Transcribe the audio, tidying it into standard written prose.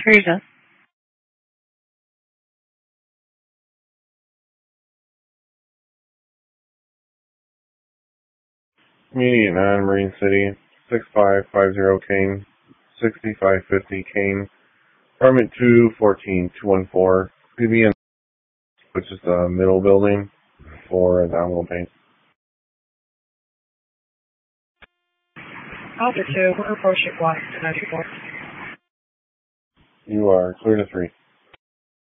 Teresa. Community at 9 Marine City, 6550 Kane, 6550 Kane, apartment 214-214, PBN, which is the middle building for the envelope paint. Alpha 2, we're approaching 1, 94. You are clear to 3.